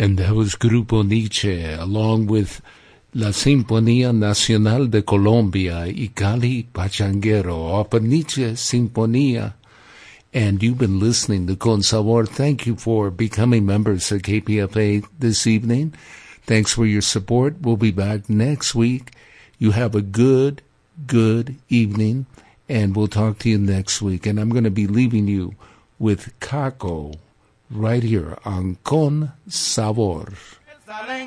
And that was Grupo Nietzsche, along with La Sinfonía Nacional de Colombia y Cali Pachanguero, Opa Nietzsche Sinfonía. And you've been listening to Con Sabor. Thank you for becoming members of KPFA this evening. Thanks for your support. We'll be back next week. You have a good evening, and we'll talk to you next week. And I'm going to be leaving you with Kako right here on Con Sabor.